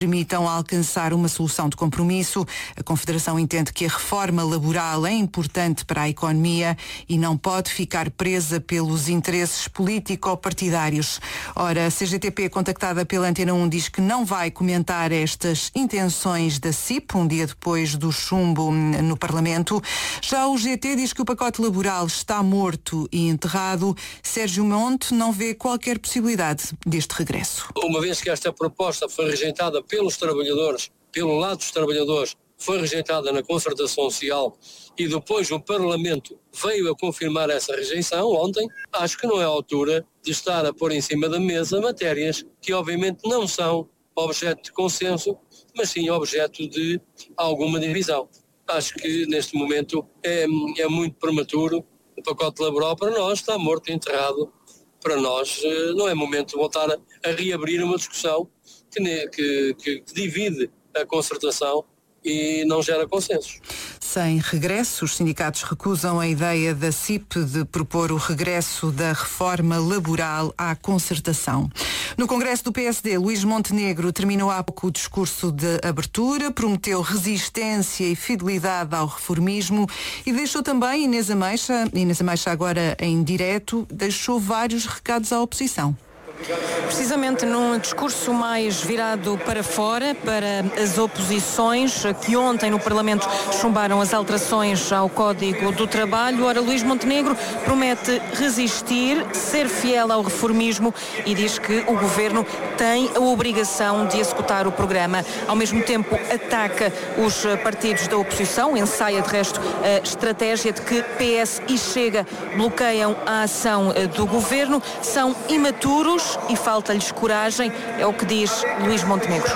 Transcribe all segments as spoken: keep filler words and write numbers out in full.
permitam alcançar uma solução de compromisso. A Confederação entende que a reforma laboral é importante para a economia e não pode ficar presa pelos interesses político-partidários. Ora, a C G T P, contactada pela Antena um, diz que não vai comentar estas intenções da C I P, um dia depois do chumbo no Parlamento. Já o G T diz que o pacote laboral está morto e enterrado. Sérgio Monte não vê qualquer possibilidade deste regresso. Uma vez que esta proposta foi rejeitada pelos trabalhadores, pelo lado dos trabalhadores, foi rejeitada na concertação social e depois o Parlamento veio a confirmar essa rejeição ontem, acho que não é a altura de estar a pôr em cima da mesa matérias que obviamente não são objeto de consenso, mas sim objeto de alguma divisão. Acho que neste momento é, é muito prematuro. O pacote laboral para nós está morto e enterrado. Para nós não é momento de voltar a, a reabrir uma discussão que, que, que divide a concertação e não gera consensos. Sem regresso, os sindicatos recusam a ideia da C I P de propor o regresso da reforma laboral à concertação. No Congresso do P S D, Luís Montenegro terminou há pouco o discurso de abertura, prometeu resistência e fidelidade ao reformismo e deixou também Inês Ameixa, Inês Ameixa agora em direto, deixou vários recados à oposição. Precisamente num discurso mais virado para fora, para as oposições, que ontem no Parlamento chumbaram as alterações ao Código do Trabalho. Ora, Luís Montenegro promete resistir, ser fiel ao reformismo e diz que o Governo tem a obrigação de executar o programa. Ao mesmo tempo, ataca os partidos da oposição, ensaia de resto a estratégia de que P S e Chega bloqueiam a ação do Governo, são imaturos e falta-lhes coragem, é o que diz Luís Montenegro.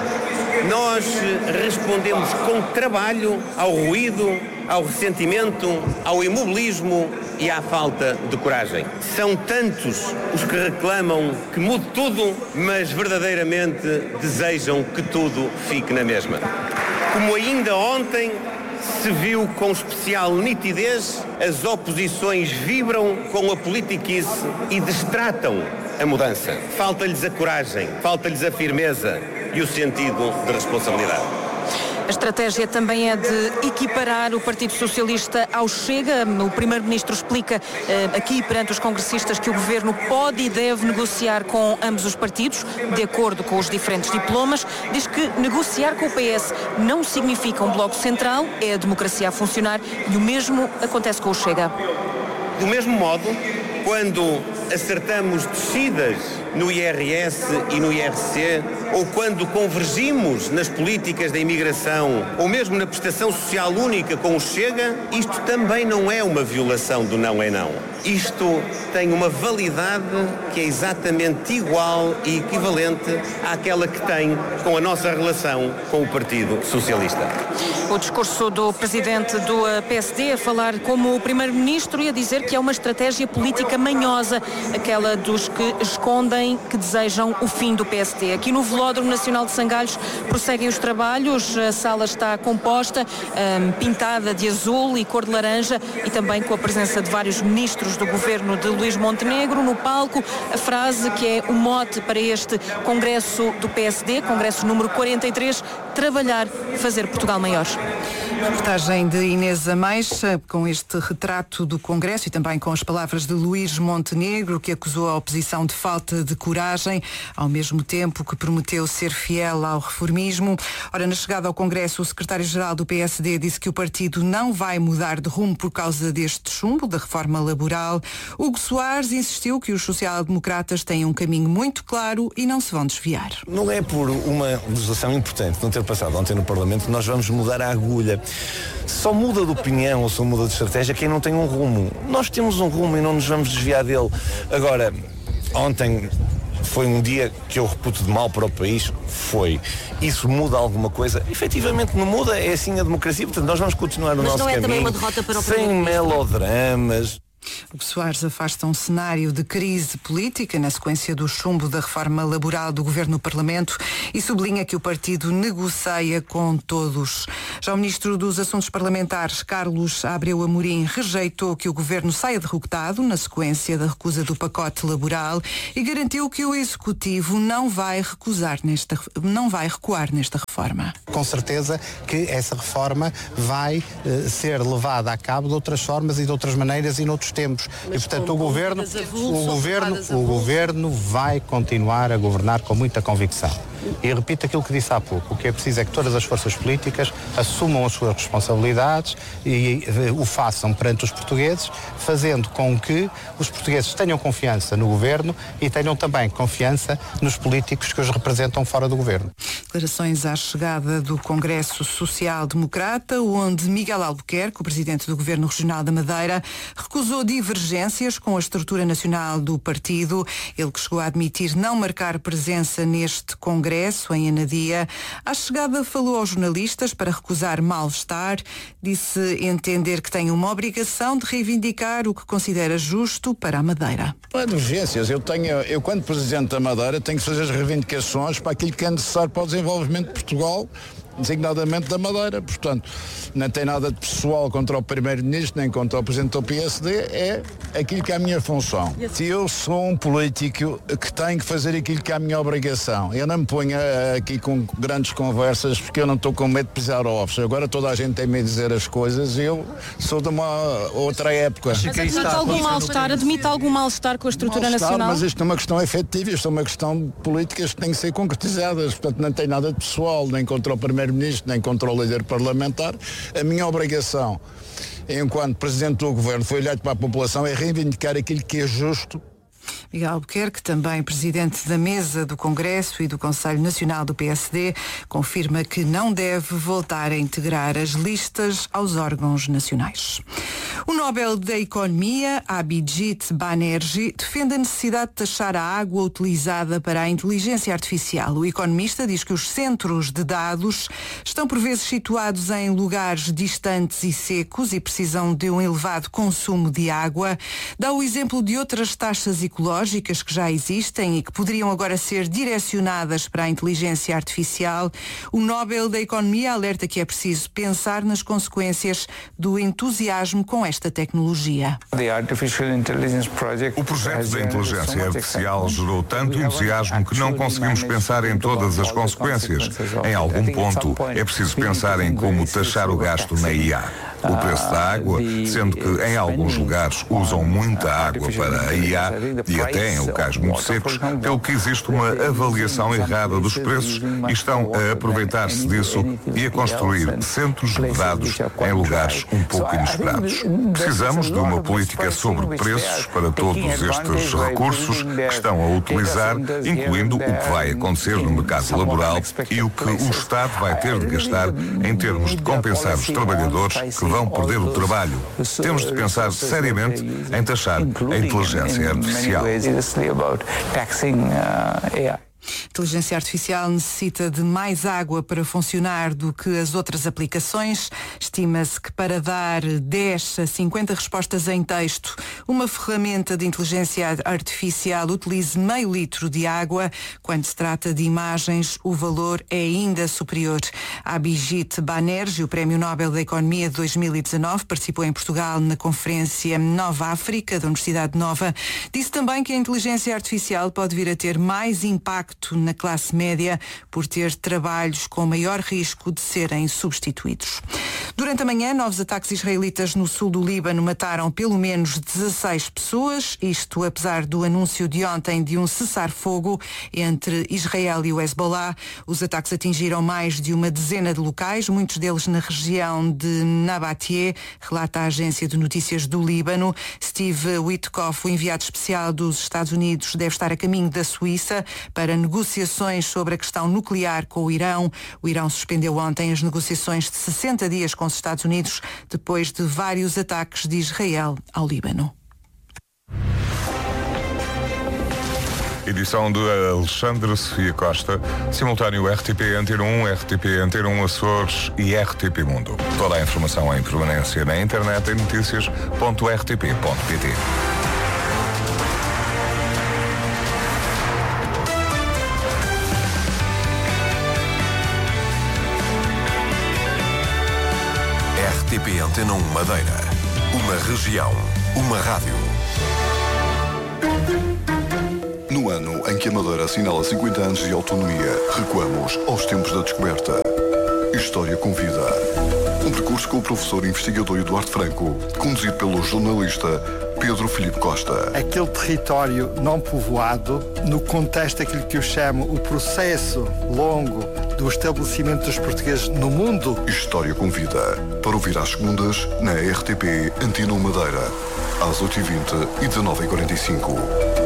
Nós respondemos com trabalho ao ruído, ao ressentimento, ao imobilismo e à falta de coragem. São tantos os que reclamam que mude tudo, mas verdadeiramente desejam que tudo fique na mesma. Como ainda ontem se viu com especial nitidez, as oposições vibram com a politiquice e destratam a mudança. Falta-lhes a coragem, falta-lhes a firmeza e o sentido de responsabilidade. A estratégia também é de equiparar o Partido Socialista ao Chega. O Primeiro-Ministro explica eh, aqui perante os congressistas que o Governo pode e deve negociar com ambos os partidos, de acordo com os diferentes diplomas. Diz que negociar com o P S não significa um bloco central, é a democracia a funcionar e o mesmo acontece com o Chega. Do mesmo modo, quando acertamos descidas no I R S e no I R C, ou quando convergimos nas políticas da imigração, ou mesmo na prestação social única com o Chega, isto também não é uma violação do não é não. Isto tem uma validade que é exatamente igual e equivalente àquela que tem com a nossa relação com o Partido Socialista. O discurso do presidente do P S D a falar como o primeiro-ministro e a dizer que é uma estratégia política manhosa, aquela dos que escondem que desejam o fim do P S D. Aqui no Velódromo Nacional de Sangalhos prosseguem os trabalhos, a sala está composta, um, pintada de azul e cor de laranja e também com a presença de vários ministros do governo de Luís Montenegro. No palco, a frase que é o mote para este congresso do P S D, congresso número quarenta e três, trabalhar, fazer Portugal maior. Reportagem de Inês Ameixa, com este retrato do Congresso e também com as palavras de Luís Montenegro, que acusou a oposição de falta de coragem, ao mesmo tempo que prometeu ser fiel ao reformismo. Ora, na chegada ao Congresso, o secretário-geral do P S D disse que o partido não vai mudar de rumo por causa deste chumbo da reforma laboral. Hugo Soares insistiu que os social-democratas têm um caminho muito claro e não se vão desviar. Não é por uma legislação importante não ter passado ontem no Parlamento que nós vamos mudar a agulha. Só muda de opinião ou só muda de estratégia quem não tem um rumo. Nós temos um rumo e não nos vamos desviar dele. Agora, ontem foi um dia que eu reputo de mal para o país. Foi. Isso muda alguma coisa? Efetivamente não muda, é assim a democracia. Portanto, nós vamos continuar no Mas nosso não é caminho também uma derrota para o sem melodramas. O Soares afasta um cenário de crise política na sequência do chumbo da reforma laboral do Governo no Parlamento e sublinha que o partido negocia com todos. Já o Ministro dos Assuntos Parlamentares, Carlos Abreu Amorim, rejeitou que o Governo saia derrotado na sequência da recusa do pacote laboral e garantiu que o Executivo não vai recusar nesta, não vai recuar nesta reforma. Com certeza que essa reforma vai eh, ser levada a cabo de outras formas e de outras maneiras e noutros tempos. Mas e portanto o governo, o governo, o governo vai continuar a governar com muita convicção. E repito aquilo que disse há pouco, o que é preciso é que todas as forças políticas assumam as suas responsabilidades e eh, o façam perante os portugueses, fazendo com que os portugueses tenham confiança no governo e tenham também confiança nos políticos que os representam fora do governo. Declarações à chegada do Congresso Social Democrata, onde Miguel Albuquerque, o presidente do Governo Regional da Madeira, recusou divergências com a estrutura nacional do partido. Ele que chegou a admitir não marcar presença neste Congresso em Anadia. À chegada falou aos jornalistas para recusar mal-estar, disse entender que tem uma obrigação de reivindicar o que considera justo para a Madeira. Não há divergências. Eu, tenho, eu, quando Presidente da Madeira, tenho que fazer as reivindicações para aquilo que é necessário para o desenvolvimento de Portugal, designadamente da Madeira. Portanto, não tem nada de pessoal contra o Primeiro-Ministro, nem contra o Presidente do P S D, é aquilo que é a minha função. Se eu sou um político que tenho que fazer aquilo que é a minha obrigação, eu não me ponho aqui com grandes conversas porque eu não estou com medo de pisar ovos. Agora toda a gente tem medo de dizer as coisas e eu sou de uma outra época. Mas admite algum mal-estar, admite algum mal-estar com a estrutura nacional? Mas isto é uma questão efetiva, isto é uma questão de políticas que têm que ser concretizadas. Portanto, não tem nada de pessoal, nem contra o Primeiro-Ministro, nem contra o líder parlamentar. A minha obrigação, enquanto Presidente do Governo, foi olhar para a população, é reivindicar aquilo que é justo. Miguel Albuquerque, também presidente da mesa do Congresso e do Conselho Nacional do P S D, confirma que não deve voltar a integrar as listas aos órgãos nacionais. O Nobel da Economia, Abhijit Banerjee, defende a necessidade de taxar a água utilizada para a inteligência artificial. O economista diz que os centros de dados estão por vezes situados em lugares distantes e secos e precisam de um elevado consumo de água. Dá o exemplo de outras taxas ecológicas que já existem e que poderiam agora ser direcionadas para a inteligência artificial. O Nobel da Economia alerta que é preciso pensar nas consequências do entusiasmo com esta tecnologia. O projeto da inteligência artificial gerou tanto entusiasmo que não conseguimos pensar em todas as consequências. Em algum ponto, é preciso pensar em como taxar o gasto na I A. O preço da água, sendo que em alguns lugares usam muita água para a I A e até em locais muito secos, pelo que existe uma avaliação errada dos preços e estão a aproveitar-se disso e a construir centros de dados em lugares um pouco inesperados. Precisamos de uma política sobre preços para todos estes recursos que estão a utilizar, incluindo o que vai acontecer no mercado laboral e o que o Estado vai ter de gastar em termos de compensar os trabalhadores que vão perder o trabalho. Temos de pensar seriamente em taxar a inteligência artificial. A inteligência artificial necessita de mais água para funcionar do que as outras aplicações. Estima-se que para dar dez a cinquenta respostas em texto, uma ferramenta de inteligência artificial utilize meio litro de água. Quando se trata de imagens, o valor é ainda superior. Abhijit Banerjee, o Prémio Nobel da Economia de dois mil e dezanove, participou em Portugal na Conferência Nova África da Universidade Nova. Disse também que a inteligência artificial pode vir a ter mais impacto na classe média por ter trabalhos com maior risco de serem substituídos. Durante a manhã, novos ataques israelitas no sul do Líbano mataram pelo menos dezasseis pessoas, isto apesar do anúncio de ontem de um cessar-fogo entre Israel e o Hezbollah. Os ataques atingiram mais de uma dezena de locais, muitos deles na região de Nabatie, relata a agência de notícias do Líbano. Steve Witkoff, o enviado especial dos Estados Unidos, deve estar a caminho da Suíça para negociações sobre a questão nuclear com o Irão. O Irão suspendeu ontem as negociações de sessenta dias com os Estados Unidos, depois de vários ataques de Israel ao Líbano. edição de Alexandre Sofia Costa, simultâneo R T P Antena um, R T P Antena um Açores e R T P Mundo. Toda a informação em permanência na internet em notícias ponto r t p ponto p t. R T P Antena um Madeira. Uma região. Uma rádio. No ano em que a Madeira assinala cinquenta anos de autonomia, recuamos aos tempos da descoberta. História com vida. Um percurso com o professor investigador Eduardo Franco, conduzido pelo jornalista Pedro Filipe Costa. Aquele território não povoado, no contexto daquilo que eu chamo o processo longo do estabelecimento dos portugueses no mundo. História com vida. Para ouvir às segundas, na R T P Antena um Madeira, às oito e vinte e dezenove e quarenta e cinco.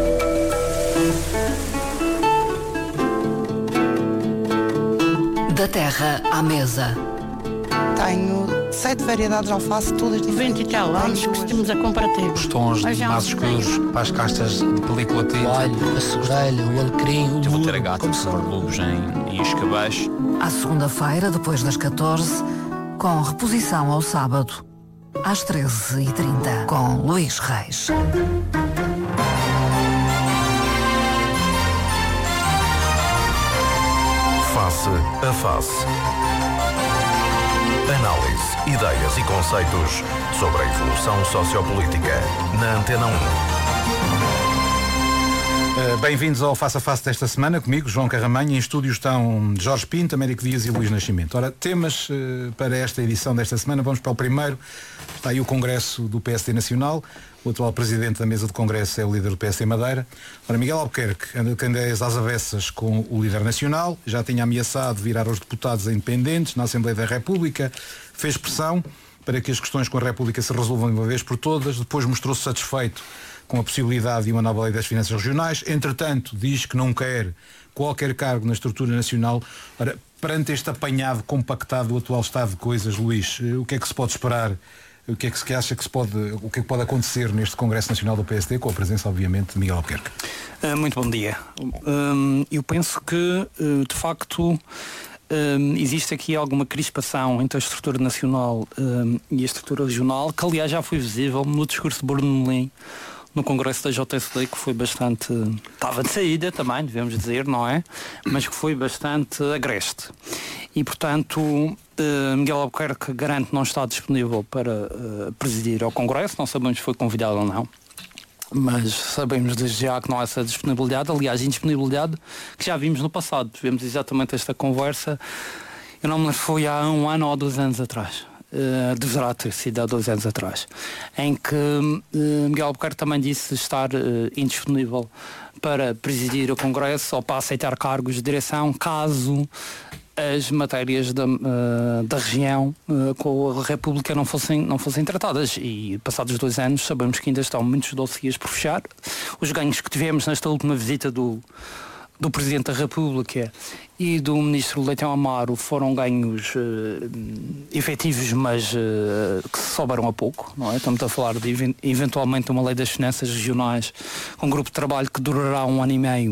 Da terra à mesa. Tenho sete variedades de alface, todas diferentes. vinte e tal anos que estivemos a compartilhar. Os tons mais escuros para as castas de película tinta. O alho, a segurelha, o alecrim, o burro. Ter gato de lobos em, em escabeche. À segunda-feira, depois das catorze, com reposição ao sábado, às treze e trinta, com Luís Reis. Face a face. Análise, ideias e conceitos sobre a evolução sociopolítica na Antena um. Uh, Bem-vindos ao Face a Face desta semana, comigo, João Carramanho. Em estúdio estão Jorge Pinto, Américo Dias e Luís Nascimento. Ora, temas uh, para esta edição desta semana. Vamos para o primeiro. Está aí o Congresso do P S D Nacional. O atual presidente da mesa do Congresso é o líder do P S D Madeira. Ora, Miguel Albuquerque anda de candeias às avessas com o líder nacional. Já tinha ameaçado virar aos deputados independentes na Assembleia da República. Fez pressão para que as questões com a República se resolvam de uma vez por todas. Depois mostrou-se satisfeito com a possibilidade de uma nova lei das finanças regionais. Entretanto, diz que não quer qualquer cargo na estrutura nacional. Ora, perante este apanhado compactado do atual estado de coisas, Luís, o que é que se pode esperar? O que é que se acha que se pode, o que é que pode acontecer neste Congresso Nacional do P S D, com a presença, obviamente, de Miguel Albuquerque? Uh, muito bom dia. Um, eu penso que, uh, de facto, um, existe aqui alguma crispação entre a estrutura nacional um, e a estrutura regional, que aliás já foi visível no discurso de Bruno Melim, no Congresso da J S D, que foi bastante... Estava de saída também, devemos dizer, não é? Mas que foi bastante agreste. E, portanto, uh, Miguel Albuquerque garante não estar disponível para uh, presidir ao Congresso. Não sabemos se foi convidado ou não. Mas sabemos desde já que não há essa disponibilidade. Aliás, indisponibilidade que já vimos no passado. Tivemos exatamente esta conversa. Eu não me lembro se foi há um ano ou dois anos atrás. Uh, deverá ter sido há dois anos atrás, em que uh, Miguel Albuquerque também disse estar uh, indisponível para presidir o Congresso ou para aceitar cargos de direção caso as matérias da, uh, da região uh, com a República não fossem, não fossem tratadas. E passados dois anos sabemos que ainda estão muitos dossiês por fechar. Os ganhos que tivemos nesta última visita do do Presidente da República e do Ministro Leitão Amaro foram ganhos uh, efetivos, mas uh, que se souberam a pouco, não é? Estamos a falar de eventualmente uma lei das finanças regionais com um grupo de trabalho que durará um ano e meio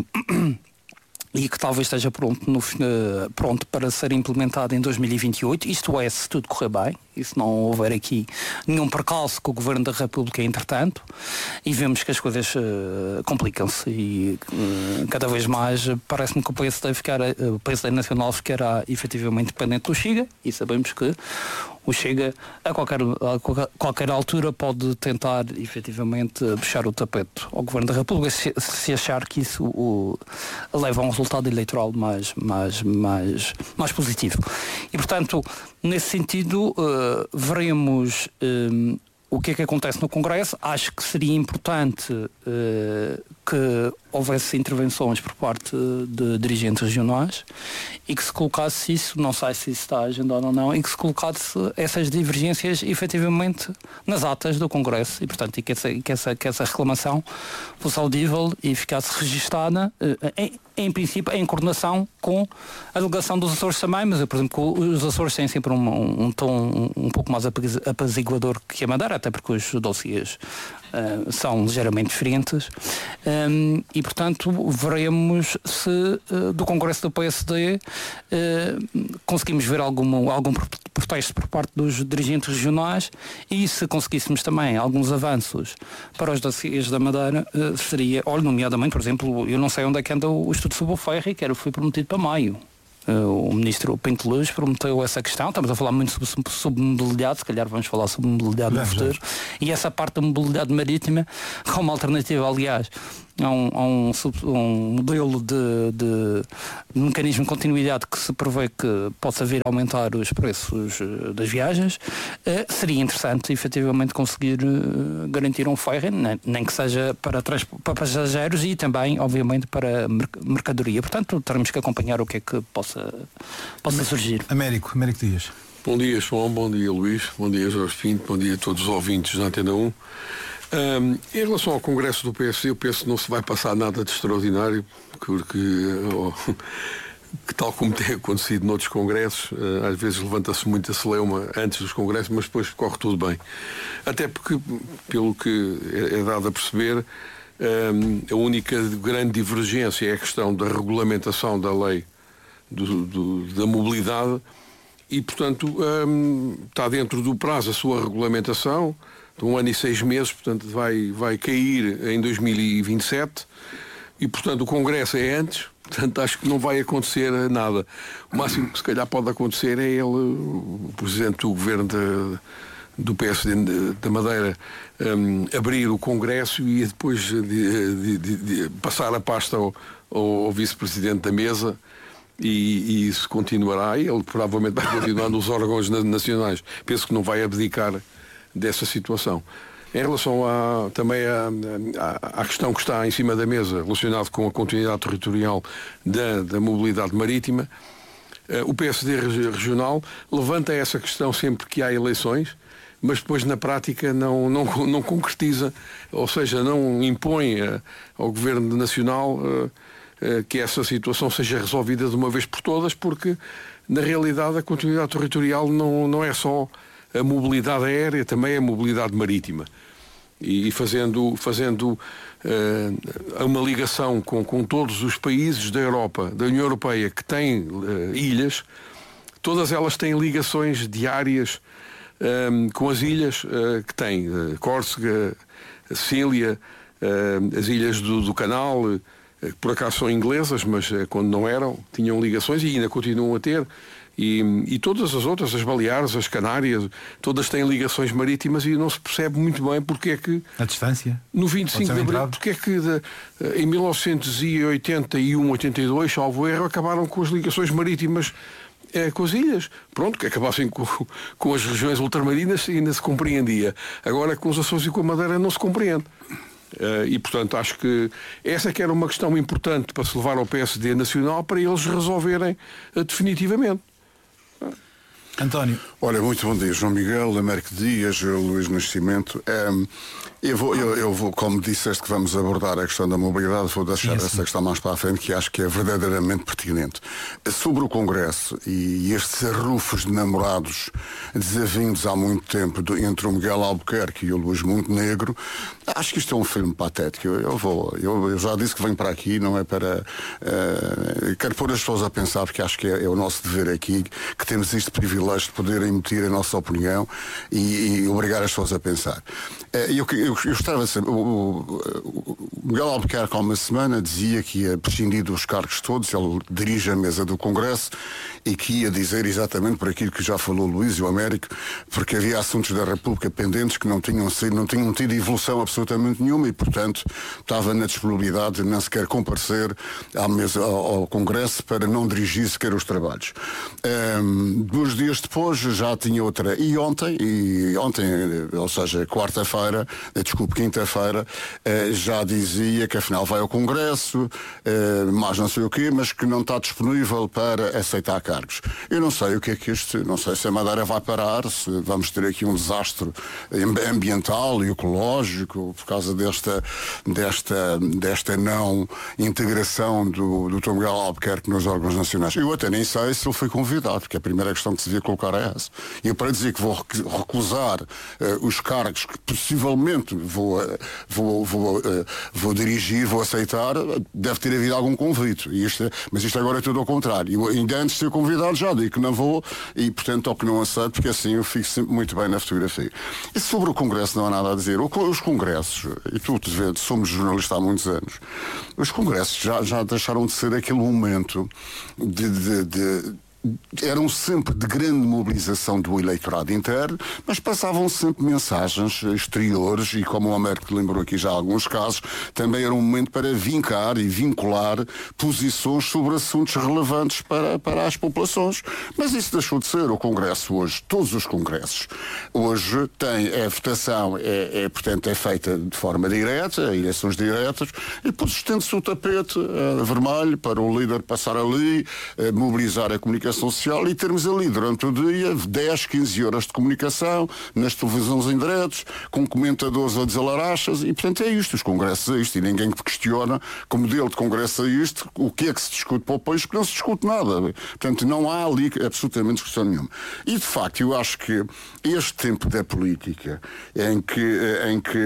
e que talvez esteja pronto, no, uh, pronto para ser implementado em dois mil e vinte e oito, isto é, se tudo correr bem, e se não houver aqui nenhum percalço com o Governo da República entretanto, e vemos que as coisas uh, complicam-se e uh, cada vez mais uh, parece-me que o P S D, ficar, uh, o P S D Nacional ficará efetivamente dependente do Chega, e sabemos que o Chega a qualquer, a qualquer, qualquer altura pode tentar efetivamente puxar o tapete ao Governo da República se, se achar que isso o, leva a um resultado eleitoral mais, mais, mais, mais positivo. E portanto, nesse sentido, uh, veremos uh, o que é que acontece no Congresso. Acho que seria importante uh, que houvesse intervenções por parte de dirigentes regionais e que se colocasse isso, não sei se isso está agendado ou não, e que se colocasse essas divergências efetivamente nas atas do Congresso e, portanto, e que, essa, que, essa, que essa reclamação fosse audível e ficasse registada, uh, em, em princípio, em coordenação com a delegação dos Açores também, mas eu, por exemplo, os Açores têm sempre um, um, um tom um, um pouco mais apaziguador que a Madeira, até porque os dossiês uh, são ligeiramente diferentes um, e, portanto, veremos se uh, do Congresso do P S D uh, conseguimos ver algum, algum protesto por parte dos dirigentes regionais e se conseguíssemos também alguns avanços para os dossiês da Madeira, uh, seria, olha, nomeadamente, por exemplo, eu não sei onde é que anda o estudo sobre o ferry, que era, foi prometido para maio. Uh, o ministro Pinto Luz prometeu essa questão. Estamos a falar muito sobre, sobre mobilidade, se calhar vamos falar sobre mobilidade no futuro. E essa parte da mobilidade marítima, como alternativa, aliás, a um, a um, um modelo de, de, de mecanismo de continuidade que se prevê que possa vir a aumentar os preços uh, das viagens, uh, seria interessante efetivamente conseguir uh, garantir um ferry, nem, nem que seja para, para passageiros e também, obviamente, para mercadoria. Portanto, teremos que acompanhar o que é que possa, possa surgir. Américo, Américo Dias. Bom dia, João, bom dia, Luís, bom dia, Jorge Pinto, bom dia a todos os ouvintes da Antena um. Um, em relação ao Congresso do P S D, eu penso que não se vai passar nada de extraordinário, porque, oh, que tal como tem acontecido noutros congressos, uh, às vezes levanta-se muita celeuma antes dos congressos, mas depois corre tudo bem. Até porque, pelo que é, é dado a perceber, um, a única grande divergência é a questão da regulamentação da lei do, do, da mobilidade e, portanto, um, está dentro do prazo a sua regulamentação, de um ano e seis meses, portanto vai, vai cair em dois mil e vinte e sete e, portanto, o Congresso é antes, portanto acho que não vai acontecer nada. O máximo que se calhar pode acontecer é ele, o Presidente do Governo de, do P S D da Madeira, um, abrir o Congresso e depois de, de, de, de passar a pasta ao, ao, ao Vice-Presidente da Mesa. E, e isso continuará, e ele provavelmente vai continuar nos órgãos nacionais. Penso que não vai abdicar dessa situação. Em relação a, também à questão que está em cima da mesa, relacionado com a continuidade territorial da, da mobilidade marítima, uh, o P S D regional levanta essa questão sempre que há eleições, mas depois na prática não, não, não concretiza, ou seja, não impõe uh, ao Governo Nacional uh, uh, que essa situação seja resolvida de uma vez por todas, porque na realidade a continuidade territorial não, não é só a mobilidade aérea, também é a mobilidade marítima. E fazendo, fazendo uh, uma ligação com, com todos os países da Europa, da União Europeia, que têm uh, ilhas, todas elas têm ligações diárias um, com as ilhas uh, que têm. Uh, Córcega, Sicília, uh, as ilhas do, do Canal, uh, que por acaso são inglesas, mas uh, quando não eram, tinham ligações e ainda continuam a ter. E, e todas as outras, as Baleares, as Canárias, todas têm ligações marítimas e não se percebe muito bem porque é que... A distância? No vinte e cinco de abril, porque é que de, em mil novecentos e oitenta e um, oitenta e dois, salvo erro, acabaram com as ligações marítimas é, com as ilhas. Pronto, que acabassem com, com as regiões ultramarinas ainda se compreendia. Agora com os Açores e com a Madeira não se compreende. Uh, e, portanto, acho que essa que era uma questão importante para se levar ao P S D nacional para eles resolverem uh, definitivamente. António. Olha, muito bom dia, João Miguel, Américo Dias, Luís Nascimento. Um, eu, vou, eu, eu vou, como disseste que vamos abordar a questão da mobilidade, vou deixar Isso. essa questão mais para a frente, que acho que é verdadeiramente pertinente. Sobre o Congresso e estes arrufos de namorados desavindos há muito tempo do, entre o Miguel Albuquerque e o Luís Montenegro, acho que isto é um filme patético. Eu, eu, vou, eu, eu já disse que venho para aqui, não é para... Uh, quero pôr as pessoas a pensar, porque acho que é, é o nosso dever aqui, que temos este privilégio de poder emitir a nossa opinião e, e obrigar as pessoas a pensar. Eu, eu, eu estava a saber, o, o, o Miguel Albuquerque há uma semana dizia que ia prescindir dos cargos todos, ele dirige a mesa do Congresso e que ia dizer exatamente por aquilo que já falou o Luís e o Américo, porque havia assuntos da República pendentes que não tinham sido, não tinham tido evolução absolutamente nenhuma e, portanto, estava na disponibilidade de nem sequer comparecer à mesa, ao, ao Congresso para não dirigir sequer os trabalhos. Um, dois dias depois já tinha outra. E ontem, e ontem, ou seja, quarta-feira, desculpe, quinta-feira, já dizia que afinal vai ao Congresso, mais não sei o quê, mas que não está disponível para aceitar cargos. Eu não sei o que é que isto, não sei se a Madeira vai parar, se vamos ter aqui um desastre ambiental e ecológico por causa desta, desta, desta não integração do, do Dr Miguel Albuquerque nos órgãos nacionais. Eu até nem sei se ele foi convidado, porque a primeira questão que se devia colocar é essa. E para dizer que vou recusar uh, os cargos que possivelmente vou, uh, vou, vou, uh, vou dirigir, vou aceitar, deve ter havido algum convite. E isto é, mas isto agora é tudo ao contrário. Eu, ainda antes de ser convidado já digo que não vou e, portanto, ao que não aceito, porque assim eu fico sempre muito bem na fotografia. E sobre o Congresso não há nada a dizer. Os Congressos, e tu te vês, somos jornalistas há muitos anos, os Congressos já, já deixaram de ser aquele momento de, de, de eram sempre de grande mobilização do eleitorado interno, mas passavam sempre mensagens exteriores e, como o Américo lembrou aqui já alguns casos, também era um momento para vincar e vincular posições sobre assuntos relevantes para, para as populações. Mas isso deixou de ser. O Congresso hoje, todos os Congressos, hoje tem a votação, é, é, portanto, é feita de forma direta, eleições diretas, e depois estende-se o tapete é, vermelho para o líder passar ali, é, mobilizar a comunicação social e termos ali durante o dia dez, quinze horas de comunicação nas televisões em diretos, com comentadores a dizer larachas e, portanto, é isto, os congressos é isto, e ninguém questiona que modelo de congresso é isto, o que é que se discute para o país, que não se discute nada. Portanto, não há ali absolutamente discussão nenhuma. E, de facto, eu acho que este tempo da política, em que, em que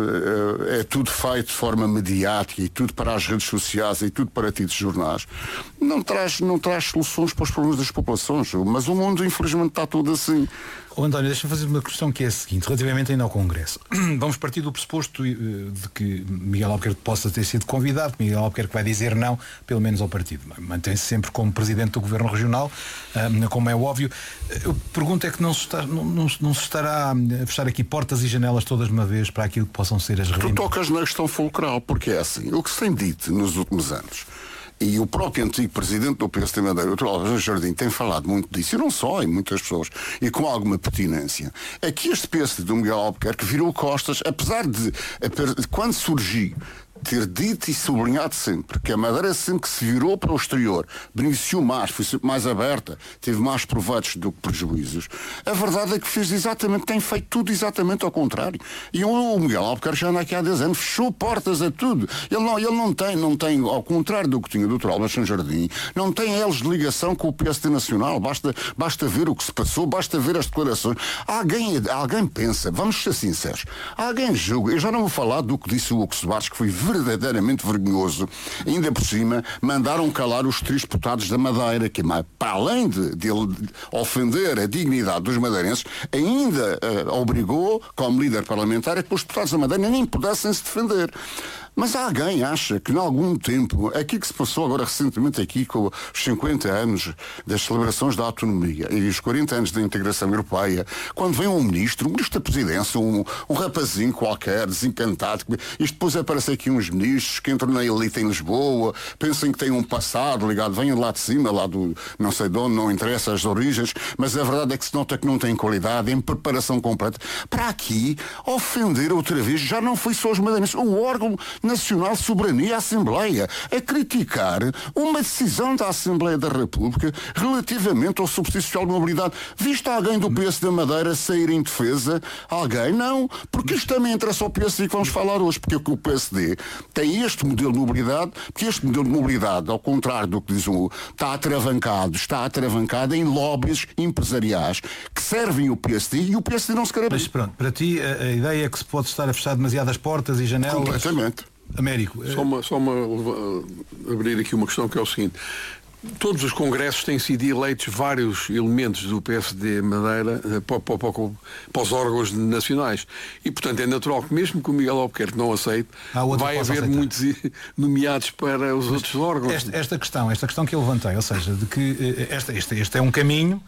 uh, é tudo feito de forma mediática e tudo para as redes sociais e tudo para títulos de jornais, não traz, não traz soluções para os problemas das populações, mas o mundo infelizmente está tudo assim. Oh, António, deixa-me fazer uma questão que é a seguinte, relativamente ainda ao Congresso. Vamos partir do pressuposto de que Miguel Albuquerque possa ter sido convidado, que Miguel Albuquerque vai dizer não, pelo menos ao partido. Mantém-se sempre como Presidente do Governo Regional, como é óbvio. Eu pergunto é que não se, está, não, não, não se estará a fechar aqui portas e janelas todas de uma vez para aquilo que possam ser as reivindicações. Tu tocas na questão fulcral, porque é assim, o que se tem dito nos últimos anos, e o próprio antigo presidente do P S D Madeira, o doutor Álvaro Jardim, tem falado muito disso, e não só, e muitas pessoas, e com alguma pertinência, é que este P S D do Miguel Albuquerque virou costas, apesar de, quando surgiu, ter dito e sublinhado sempre que a Madeira sempre que se virou para o exterior beneficiou mais, foi sempre mais aberta, teve mais proveitos do que prejuízos. A verdade é que fez exatamente, tem feito tudo exatamente ao contrário. E o Miguel Albuquerque já anda aqui há dez anos, fechou portas a tudo. Ele não, ele não tem, não tem, ao contrário do que tinha o doutor Álvaro Jardim, não tem eles de ligação com o P S D Nacional. Basta, basta ver o que se passou, basta ver as declarações. Alguém, alguém pensa, vamos ser sinceros, alguém julga, eu já não vou falar do que disse o Hugo Soares, que foi verdadeiramente vergonhoso. Ainda por cima, mandaram calar os três deputados da Madeira, que para além de, de ofender a dignidade dos madeirenses, ainda uh, obrigou, como líder parlamentar, a que os deputados da Madeira nem pudessem se defender. Mas alguém acha que, em algum tempo, aquilo que se passou agora recentemente aqui com os cinquenta anos das celebrações da autonomia e os quarenta anos da integração europeia, quando vem um ministro, um ministro da presidência, um, um rapazinho qualquer, desencantado, e depois aparecem aqui uns ministros que entram na elite em Lisboa, pensam que têm um passado ligado, vêm lá de cima, lá do não sei de onde, não interessa as origens, mas a verdade é que se nota que não têm qualidade, em preparação completa. Para aqui, ofender outra vez, já não foi só os madeirenses, o órgão Nacional de Soberania, a Assembleia, a criticar uma decisão da Assembleia da República relativamente ao subsídio social de mobilidade. Viste alguém do P S D Madeira sair em defesa? Alguém? Não. Porque isto também interessa ao P S D que vamos falar hoje, porque o P S D tem este modelo de mobilidade, porque este modelo de mobilidade, ao contrário do que diz o está atravancado, está atravancado em lobbies empresariais que servem o P S D e o P S D não se quer abrir. Mas pronto, para ti a, a ideia é que se pode estar a fechar demasiadas portas e janelas. Completamente. Américo. Só uma, só uma abrir aqui uma questão que é o seguinte. Todos os congressos têm sido eleitos vários elementos do P S D Madeira para, para, para, para os órgãos nacionais. E, portanto, é natural que mesmo que o Miguel Albuquerque não aceite, vai haver aceitar. muitos nomeados para os Mas outros órgãos. Esta, esta questão, esta questão que eu levantei, ou seja, de que esta, este, este é um caminho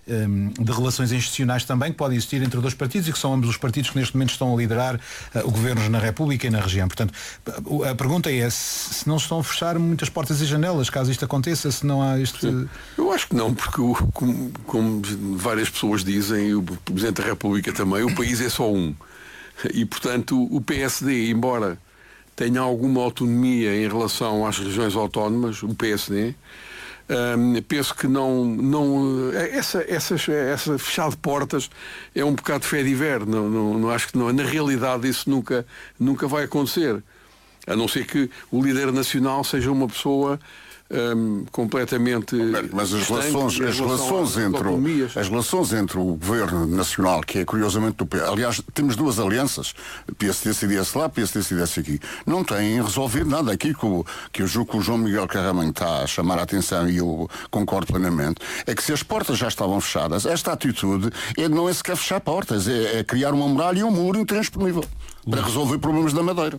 de relações institucionais também que podem existir entre dois partidos e que são ambos os partidos que neste momento estão a liderar uh, o governos na República e na região. Portanto, a pergunta é se, se não estão a fechar muitas portas e janelas, caso isto aconteça, se não há este... Sim. Eu acho que não, porque o, como, como várias pessoas dizem, o Presidente da República também, o país é só um. E, portanto, o P S D, embora tenha alguma autonomia em relação às regiões autónomas, o P S D, Um, penso que não, não essa, essa, essa fechar de portas é um bocado de fé de ver. Não, não, não acho que não, na realidade isso nunca, nunca vai acontecer, a não ser que o líder nacional seja uma pessoa um, completamente. Mas as relações, as relações entre o, as relações entre o Governo Nacional, que é curiosamente do P S D, aliás, temos duas alianças, P S D C D S lá, P S D C D S aqui, não têm resolvido nada. Aqui que, o, que eu julgo que o João Miguel Carramanho está a chamar a atenção, e eu concordo plenamente, é que se as portas já estavam fechadas, esta atitude é, não é sequer fechar portas, é, é criar uma muralha e um muro intransponível para resolver problemas da Madeira.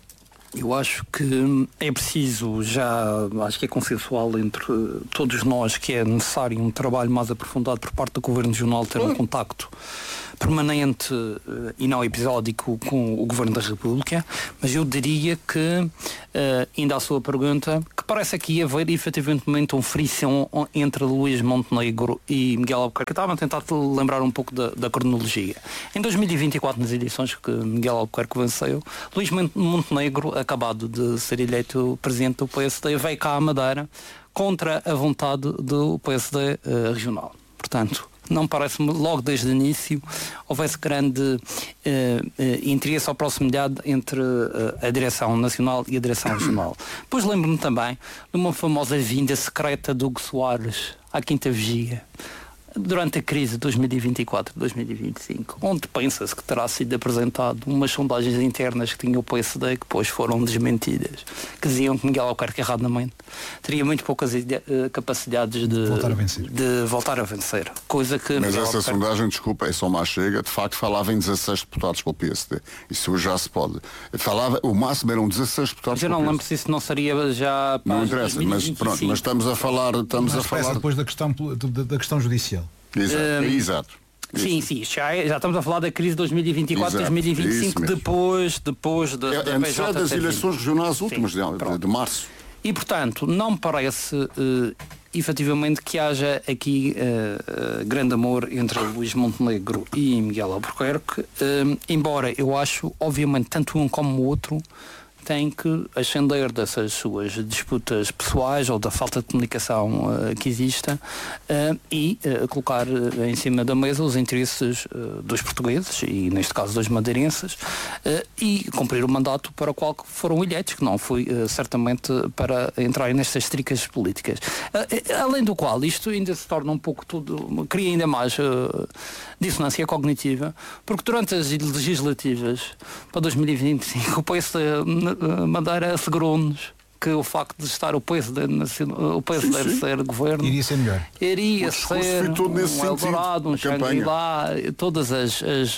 Eu acho que é preciso, já acho que é consensual entre todos nós que é necessário um trabalho mais aprofundado por parte do Governo Regional, ter um contacto permanente e não episódico com o Governo da República, mas eu diria que, ainda à sua pergunta, que parece aqui haver efetivamente um frição entre Luís Montenegro e Miguel Albuquerque. Eu estava a tentar lembrar um pouco da, da cronologia. Em dois mil e vinte e quatro, nas eleições que Miguel Albuquerque venceu, Luís Montenegro, acabado de ser eleito presidente do P S D, veio cá à Madeira contra a vontade do P S D uh, regional. Portanto, não parece-me logo desde o início houvesse grande uh, uh, interesse ou proximidade entre uh, a direção nacional e a direção regional. Depois lembro-me também de uma famosa vinda secreta do Hugo Soares à Quinta Vigia, durante a crise de dois mil e vinte e quatro, dois mil e vinte e cinco, onde pensa-se que terá sido apresentado umas sondagens internas que tinha o P S D, que depois foram desmentidas, que diziam que Miguel Albuquerque erradamente teria muito poucas uh, capacidades de voltar a vencer, de voltar a vencer. Coisa que Mas Miguel essa Albuquerque... sondagem, desculpa, é só mais chega, de facto falava em dezasseis deputados pelo P S D. Isso já se pode. Falava, o máximo eram dezasseis deputados. Eu não lembro se isso não seria já... Não interessa, mas pronto, mas estamos a falar... Estamos mas a falar depois da questão, da, da questão judicial. Exato, um, exato. Sim, isso. sim, já, é, já estamos a falar da crise de dois mil e vinte e quatro, dois mil e vinte e cinco, depois, depois de, é, da é das eleições regionais últimas, sim, de, de, de março. E, portanto, não me parece uh, efetivamente que haja aqui uh, uh, grande amor entre Luís Montenegro e Miguel Albuquerque, uh, embora eu acho, obviamente, tanto um como o outro tem que ascender dessas suas disputas pessoais ou da falta de comunicação uh, que exista uh, e uh, colocar uh, em cima da mesa os interesses uh, dos portugueses e, neste caso, dos madeirenses uh, e cumprir o mandato para o qual foram eleitos, que não foi uh, certamente para entrarem nestas tricas políticas. Uh, além do qual, isto ainda se torna um pouco tudo, cria ainda mais uh, dissonância cognitiva, porque durante as legislativas para dois mil e vinte e cinco o P S D Madeira assegurou-nos que o facto de estar o P S D, o P S D sim, sim. ser governo iria ser melhor, iria ser um Eldorado, um Xangri-Lá, todas as, as,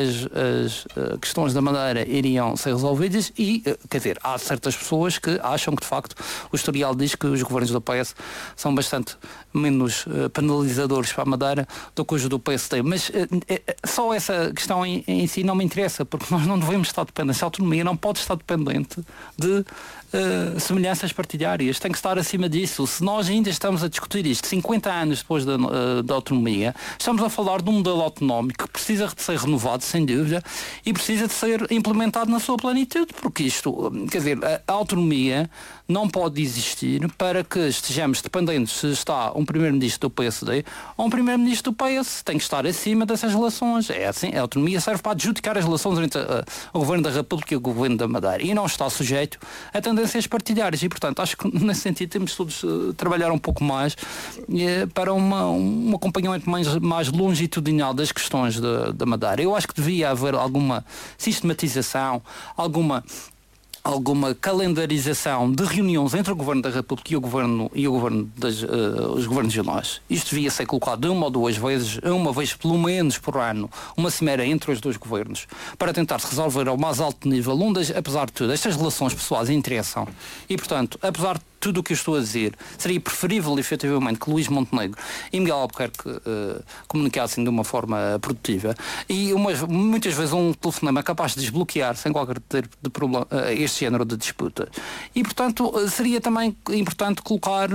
as, as questões da Madeira iriam ser resolvidas e, quer dizer, há certas pessoas que acham que de facto o historial diz que os governos do P S são bastante menos uh, penalizadores para a Madeira do que os do P S D, mas uh, uh, só essa questão em, em si não me interessa, porque nós não devemos estar dependentes, a autonomia não pode estar dependente de Uh, semelhanças partilhárias, tem que estar acima disso. Se nós ainda estamos a discutir isto cinquenta anos depois da, uh, da autonomia, estamos a falar de um modelo autonómico que precisa de ser renovado, sem dúvida, e precisa de ser implementado na sua plenitude, porque isto, quer dizer, a, a autonomia não pode existir para que estejamos dependentes se está um primeiro-ministro do P S D ou um primeiro-ministro do P S. Tem que estar acima dessas relações. É assim, a autonomia serve para adjudicar as relações entre uh, o Governo da República e o Governo da Madeira e não está sujeito a tendências partidárias e, portanto, acho que nesse sentido temos todos uh, trabalhar um pouco mais uh, para uma, um acompanhamento mais, mais longitudinal das questões da Madeira. Eu acho que devia haver alguma sistematização, alguma alguma calendarização de reuniões entre o Governo da República e o Governo, e o governo das, uh, os Governos regionais. Isto devia ser colocado uma ou duas vezes, uma vez pelo menos por ano, uma cimeira entre os dois governos, para tentar se resolver ao mais alto nível, onde, apesar de tudo, estas relações pessoais interessam. E, portanto, apesar de tudo o que eu estou a dizer, seria preferível, efetivamente, que Luís Montenegro e Miguel Albuquerque uh, comunicassem de uma forma produtiva. E umas, muitas vezes um telefonema é capaz de desbloquear, sem qualquer tipo de problema, uh, este género de disputa. E, portanto, uh, seria também importante colocar uh,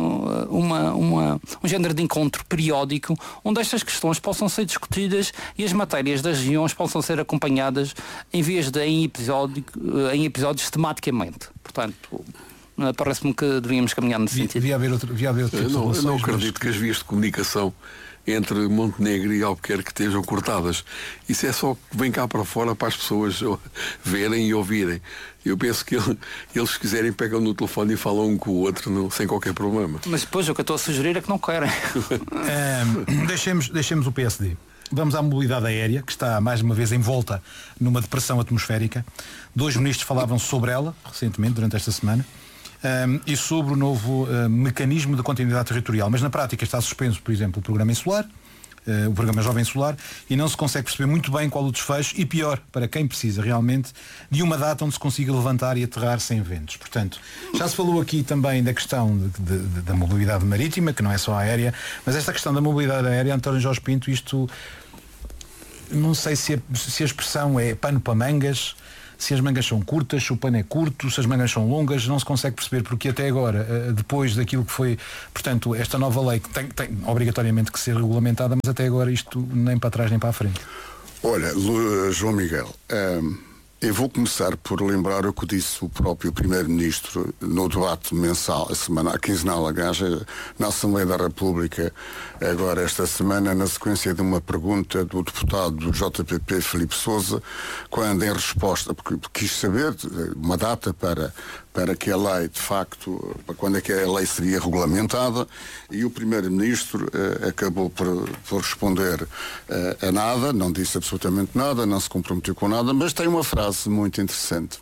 uma, uma, um género de encontro periódico, onde estas questões possam ser discutidas e as matérias das regiões possam ser acompanhadas em vez de em, episódio, uh, em episódios tematicamente. Portanto, parece-me que devíamos caminhar nesse devia, sentido. Devia haver outro, devia haver outro eu, tipo não, de eu não acredito mas... que as vias de comunicação entre Montenegro e Albuquerque estejam cortadas. Isso é só que vem cá para fora para as pessoas verem e ouvirem. Eu penso que ele, eles, se quiserem, pegam no telefone e falam um com o outro não, sem qualquer problema. Mas depois o que eu estou a sugerir é que não querem. um, deixemos, deixemos o P S D. Vamos à mobilidade aérea, que está mais uma vez envolta numa depressão atmosférica. Dois ministros falavam sobre ela, recentemente, durante esta semana, um, e sobre o novo uh, mecanismo de continuidade territorial. Mas na prática está suspenso, por exemplo, o programa Insular, uh, o programa Jovem Solar, e não se consegue perceber muito bem qual o desfecho, e pior, para quem precisa realmente, de uma data onde se consiga levantar e aterrar sem ventos. Portanto, já se falou aqui também da questão de, de, de, da mobilidade marítima, que não é só aérea, mas esta questão da mobilidade aérea, António Jorge Pinto, isto... Não sei se a, se a expressão é pano para mangas, se as mangas são curtas, se o pano é curto, se as mangas são longas, não se consegue perceber, porque até agora, depois daquilo que foi, portanto, esta nova lei que tem, tem obrigatoriamente que ser regulamentada, mas até agora isto nem para trás nem para a frente. Olha, João Miguel, hum, eu vou começar por lembrar o que disse o próprio Primeiro-Ministro no debate mensal, a semana, a quinzenal, aliás, na Assembleia da República, agora esta semana, na sequência de uma pergunta do deputado do J P P, Filipe Sousa, quando em resposta, porque quis saber uma data para, para que a lei, de facto, para quando é que a lei seria regulamentada, e o Primeiro-Ministro eh, acabou por, por responder eh, a nada, não disse absolutamente nada, não se comprometeu com nada, mas tem uma frase muito interessante,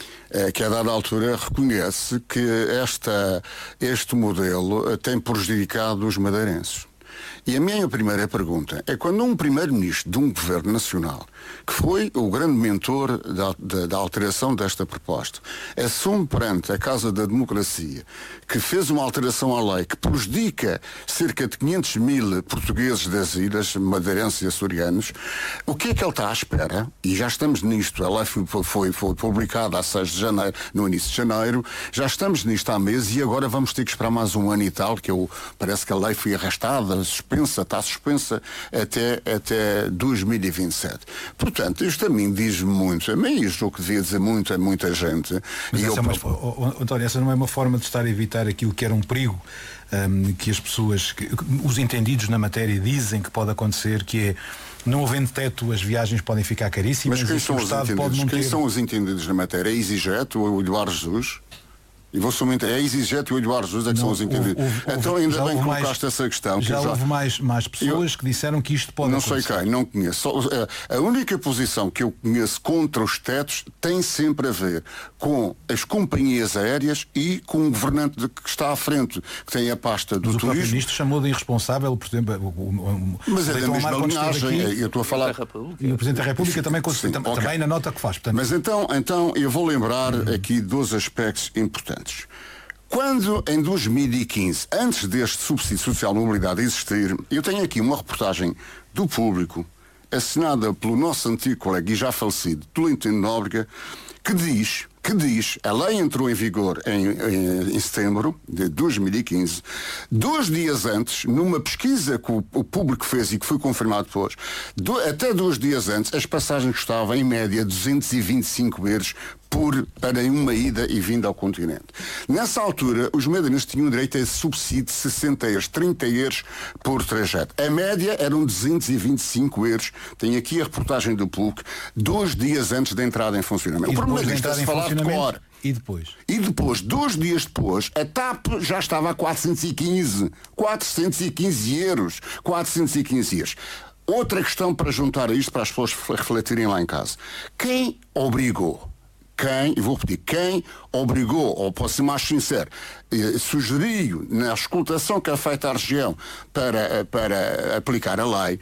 é, que a dada altura reconhece que esta, este modelo tem prejudicado os madeirenses. E a minha primeira pergunta é: quando um primeiro-ministro de um governo nacional, que foi o grande mentor da, da, da alteração desta proposta, assume perante a Casa da Democracia que fez uma alteração à lei que prejudica cerca de quinhentos mil portugueses das ilhas, madeirenses e açorianos, o que é que ele está à espera? E já estamos nisto, a lei foi, foi, foi publicada a seis de janeiro, no início de janeiro, já estamos nisto há meses e agora vamos ter que esperar mais um ano e tal, que eu, parece que a lei foi arrastada, suspensa, está suspensa até, até dois mil e vinte e sete. Portanto, isto a mim diz muito, a mim isto é o que devia dizer muito a muita gente. Mas e essa eu... é uma, oh, oh, António, essa não é uma forma de estar a evitar aquilo que era um perigo, um, que as pessoas, que, os entendidos na matéria dizem que pode acontecer, que é, não havendo teto, as viagens podem ficar caríssimas. Mas quem são os entendidos? Quem ter... são os entendidos na matéria? É a EasyJet ou o Eduardo Jesus? E vou somente, é a EasyJet e o Eduardo Jesus é que não, são os entendidos. Houve, houve, então ainda bem que colocaste mais, essa questão. Já, já houve mais, mais pessoas eu, que disseram que isto pode não acontecer. Não sei quem, não conheço. Só, a, a única posição que eu conheço contra os tetos tem sempre a ver com as companhias aéreas e com o governante de, que está à frente, que tem a pasta do Mas turismo. O próprio ministro chamou de irresponsável, por exemplo, o, o, o, mas é da mesma linhagem, eu estou a falar... E o Presidente da República Sim, também, sim, também okay. na nota que faz. Portanto... Mas então, então eu vou lembrar uhum. aqui dois aspectos importantes. Quando, em dois mil e quinze, antes deste subsídio social de mobilidade existir, eu tenho aqui uma reportagem do Público, assinada pelo nosso antigo colega e já falecido, Tolentino Nóbrega, que diz, que diz, a lei entrou em vigor em, em, em setembro de dois mil e quinze, dois dias antes, numa pesquisa que o, o Público fez e que foi confirmado depois, do, até dois dias antes, as passagens custavam em média duzentos e vinte e cinco euros por, para uma ida e vinda ao continente. Nessa altura, os madeirenses tinham direito a subsídio de sessenta euros, trinta euros por trajeto. A média eram duzentos e vinte e cinco euros. Tem aqui a reportagem do P U C, dois dias antes da entrada em funcionamento. E o problema de disto é se falar de cor. E depois? E depois, dois dias depois, a TAP já estava a quatrocentos e quinze. quatrocentos e quinze euros. quatrocentos e quinze euros. Outra questão para juntar a isto, para as pessoas refletirem lá em casa. Quem obrigou? Quem, e vou repetir, quem obrigou, ou posso ser mais sincero, eh, sugeriu na escutação que é feita à região para, para aplicar a lei,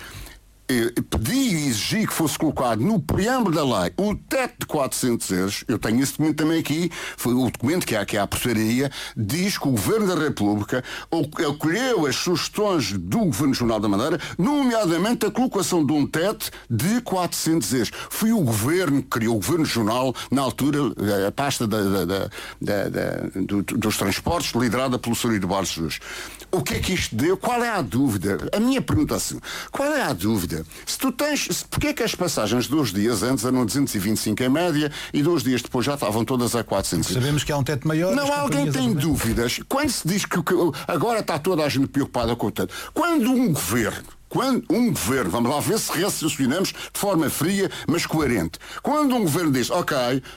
pedi e exigi que fosse colocado no preâmbulo da lei o teto de quatrocentos euros, eu tenho esse documento também aqui, foi o documento que há aqui à portaria, diz que o Governo da República acolheu as sugestões do Governo Regional da Madeira, nomeadamente a colocação de um teto de quatrocentos euros. Foi o Governo que criou, o Governo Regional, na altura, a pasta da, da, da, da, da, do, dos transportes, liderada pelo senhor Eduardo Jesus. O que é que isto deu? Qual é a dúvida? A minha pergunta é assim, qual é a dúvida? Se tu tens, se, porque é que as passagens dois dias antes eram duzentos e vinte e cinco em média e dois dias depois já estavam todas a quatrocentos? Sabemos que há um teto maior. Não, alguém tem dúvidas. Quando se diz que, que agora está toda a gente preocupada com o teto, quando um governo Quando um governo, vamos lá ver se raciocinamos de forma fria, mas coerente. Quando um governo diz, ok,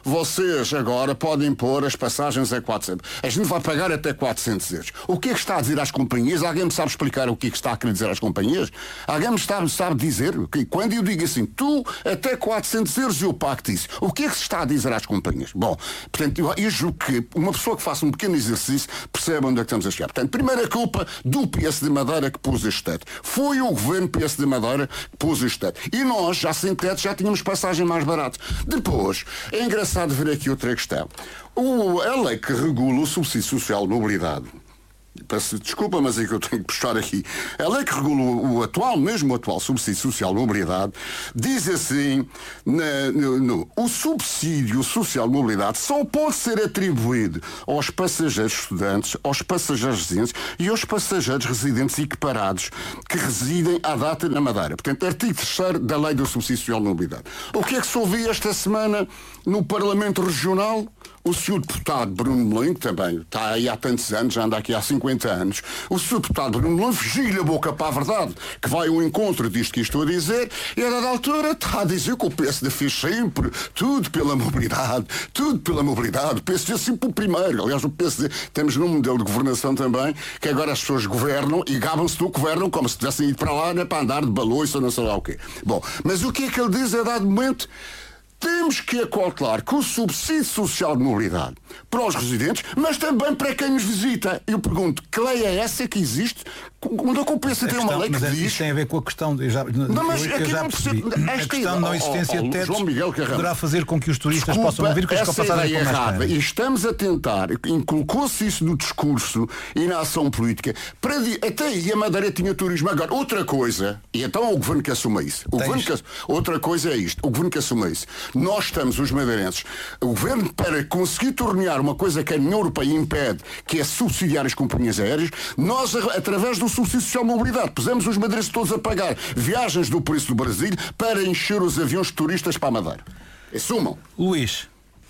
vocês agora podem pôr as passagens a quatrocentos, a gente vai pagar até quatrocentos euros. O que é que está a dizer às companhias? Alguém me sabe explicar o que é que está a querer dizer às companhias? Alguém me sabe, sabe dizer? Que quando eu digo assim, tu até quatrocentos euros eu pago isso, o que é que se está a dizer às companhias? Bom, portanto, eu, eu julgo que uma pessoa que faça um pequeno exercício percebe onde é que estamos a chegar. Portanto, primeira culpa do P S de Madeira que pôs este teto. Foi o governo P S de Madeira que pôs este teto. E nós, já sem teto, já tínhamos passagem mais barata. Depois, é engraçado ver aqui outra questão. O, a lei que regula o subsídio social de mobilidade, peço desculpa, mas é que eu tenho que puxar aqui. A lei que regula o, o atual, mesmo o atual subsídio social de mobilidade, diz assim, na, no, no, o subsídio social de mobilidade só pode ser atribuído aos passageiros estudantes, aos passageiros residentes e aos passageiros residentes equiparados que residem à data na Madeira. Portanto, artigo terceiro da lei do subsídio social de mobilidade. O que é que se ouviu esta semana no Parlamento Regional? O senhor deputado Bruno Melim, que também está aí há tantos anos, já anda aqui há cinquenta anos, o senhor deputado Bruno Melim fugiu a boca para a verdade, que vai ao encontro disto que estou a dizer, e a dada altura está a dizer que o P S D fez sempre tudo pela mobilidade, tudo pela mobilidade, o P S D é sempre o primeiro. Aliás, o P S D, temos num modelo de governação também, que agora as pessoas governam e gabam-se do que governam como se tivessem ido para lá, né, para andar de balões ou não sei lá o quê. Bom, mas o que é que ele diz a dado momento? Temos que acautelar que o subsídio social de mobilidade para os residentes, mas também para quem nos visita. Eu pergunto, que lei é essa que existe? Onde é que o P S D tem uma lei que mas diz... Isso tem a ver com a questão... De, já, não, mas eu, eu já percebi. A questão da não existência de tetos poderá fazer com que os turistas Desculpa, possam ouvir que as passagens é errada. E estamos a tentar, colocou-se isso no discurso e na ação política, para, até aí a Madeira tinha turismo. Agora, outra coisa, e então é o governo que assuma isso. O governo que, outra coisa é isto, o governo que assuma isso. Nós estamos, os madeirenses, o governo, para conseguir tornear uma coisa que a União Europeia impede, que é subsidiar as companhias aéreas, nós, através do subsídio social de mobilidade, pusemos os madeirenses todos a pagar viagens do preço do Brasil para encher os aviões de turistas para a Madeira. Assumam. Luís.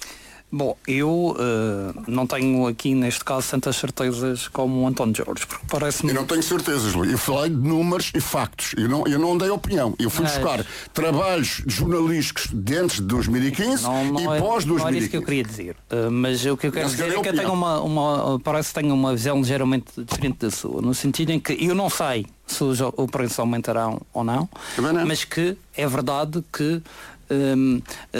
Bom, eu uh, não tenho aqui neste caso tantas certezas como o António Jorge, porque parece-me... Eu não tenho certezas, Luís. Eu falei de números e factos. Eu não, eu não dei opinião. Eu fui buscar é. trabalhos jornalísticos de antes de dois mil e quinze não, não e é, pós dois mil e quinze. Não era isso que eu queria dizer. Uh, mas o que eu quero dizer é que eu tenho uma, uma... Parece que tenho uma visão ligeiramente diferente da sua, no sentido em que eu não sei se os, os preços aumentarão ou não, não, mas que é verdade que Um,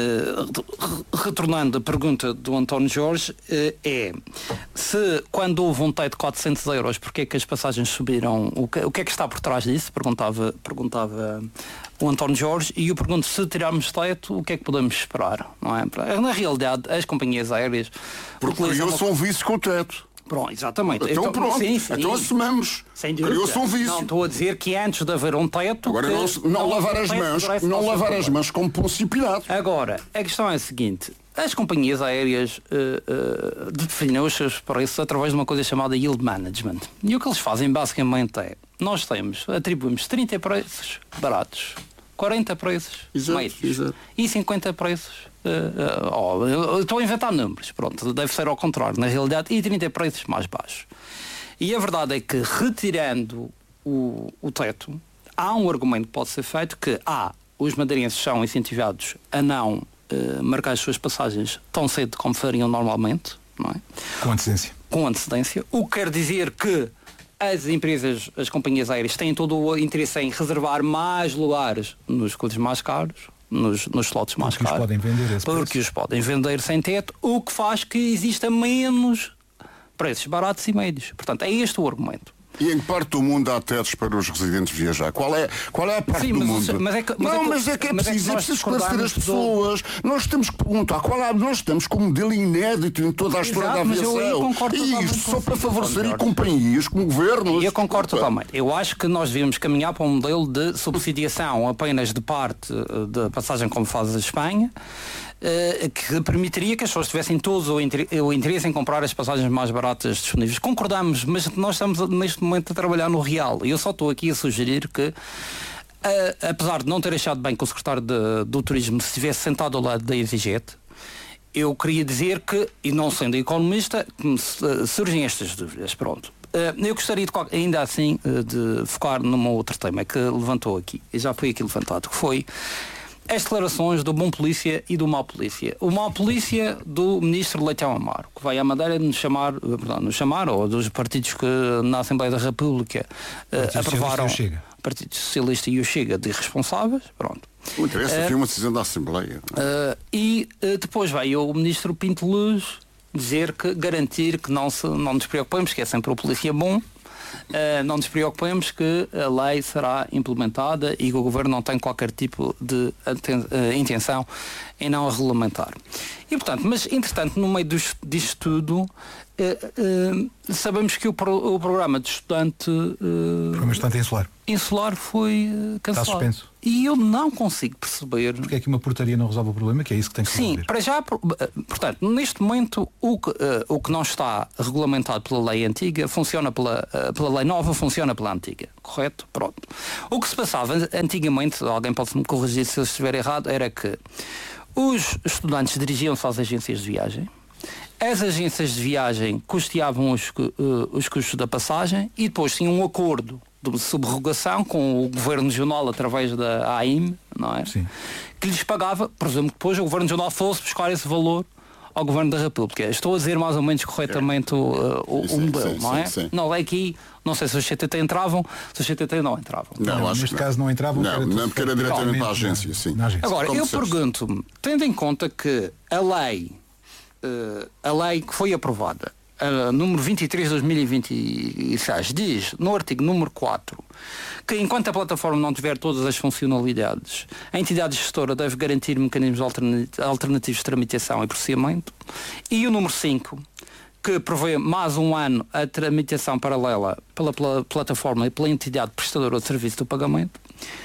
uh, retornando à pergunta do António Jorge, uh, é se quando houve um teto de quatrocentos euros, porque é que as passagens subiram, o que, o que é que está por trás disso? Perguntava, perguntava o António Jorge, e eu pergunto, se tirarmos teto, o que é que podemos esperar? Não é? Na realidade, as companhias aéreas... Porque eu sou um vice com o teto. Pronto, exatamente. Então, então pronto, sim, sim. Então assumamos. Eu sou um vício. Não, estou a dizer que antes de haver um teto... Agora não, não, não lavar as mãos, não lavar as mãos como Pôncio Pilato. Agora, a questão é a seguinte, as companhias aéreas uh, uh, definem os seus preços através de uma coisa chamada yield management. E o que eles fazem basicamente é, nós temos, atribuímos trinta preços baratos, quarenta preços exato, médios exato. e cinquenta preços... Uh, uh, oh, eu estou a inventar números, pronto, deve ser ao contrário na realidade, e trinta preços mais baixos. E a verdade é que, retirando o, o teto, há um argumento que pode ser feito que há, os madeirenses são incentivados a não uh, marcar as suas passagens tão cedo como fariam normalmente, não é? Com antecedência. Com antecedência, o que quer dizer que as empresas, as companhias aéreas têm todo o interesse em reservar mais lugares nos coisas mais caros, nos, nos slots mais porque caros, os podem vender esse porque preço. os podem vender sem teto, o que faz que exista menos preços baratos e médios. Portanto, é este o argumento. E em que parte do mundo há tetos para os residentes viajar? Qual é, qual é a parte Sim, do mas, mundo? Mas é que, mas não, é que, mas é que é mas preciso, é, é preciso esclarecer as pessoas. Do... Nós temos que perguntar qual é, nós estamos com um modelo inédito em toda a história Exato, da aviação. Eu, eu e isto só para favorecer companhias como governos. E eu concordo totalmente. Eu acho que nós devíamos caminhar para um modelo de subsidiação apenas de parte da passagem como faz a Espanha, que permitiria que as pessoas tivessem todos o interesse em comprar as passagens mais baratas disponíveis. Concordamos, mas nós estamos neste momento a trabalhar no real. E eu só estou aqui a sugerir que, uh, apesar de não ter achado bem que o secretário de, do Turismo se estivesse sentado ao lado da EasyJet, eu queria dizer que, e não sendo economista, surgem estas dúvidas. Pronto. eu gostaria de, ainda assim de focar num outro tema que levantou aqui, e já foi aqui levantado, que foi as declarações do bom polícia e do mau polícia. O mau polícia do ministro Leitão Amaro, que vai à Madeira nos chamar, perdão, nos chamar, ou dos partidos que na Assembleia da República uh, aprovaram, o Partido Socialista e o Chega, de irresponsáveis, pronto. O interesse uh, foi uma decisão da Assembleia. Uh, e uh, depois vai o ministro Pinto Luz dizer que, garantir que não, se, não nos preocupemos, que é sempre o polícia bom, Uh, não nos preocupemos que a lei será implementada e que o Governo não tem qualquer tipo de uh, intenção em não a regulamentar. E portanto, mas entretanto, no meio dos, disto tudo, uh, uh, sabemos que o, pro, o programa de estudante uh, programa estudante insular insular foi uh, cancelado. Está suspenso. E eu não consigo perceber... Porque é que uma portaria não resolve o problema, que é isso que tem que resolver. Sim, para já, portanto, neste momento, o que, uh, o que não está regulamentado pela lei antiga funciona pela, uh, pela lei nova, funciona pela antiga, correto? Pronto. O que se passava antigamente, alguém pode me corrigir se eu estiver errado, era que os estudantes dirigiam-se às agências de viagem, as agências de viagem custeavam os, uh, os custos da passagem e depois tinham um acordo de subrogação com o Governo Regional através da A I M, não é? Sim. Que lhes pagava, presumo que depois o Governo Regional fosse buscar esse valor ao Governo da República. Estou a dizer mais ou menos corretamente o, o, sim, o modelo, sim, não é? Sim, sim. Não é aqui, não sei se os C T T entravam, se os C T T não entravam. Não, não neste caso não entravam. Não, não porque era diretamente para a agência, sim. agência. Agora, Como eu disseste. pergunto-me, tendo em conta que a lei, uh, a lei que foi aprovada, Uh, número vinte e três de dois mil e vinte e seis, diz no artigo número quatro que enquanto a plataforma não tiver todas as funcionalidades, a entidade gestora deve garantir mecanismos alternativos de tramitação e processamento, e o número cinco, que prevê mais um ano a tramitação paralela pela, pela plataforma e pela entidade prestadora de serviço do pagamento.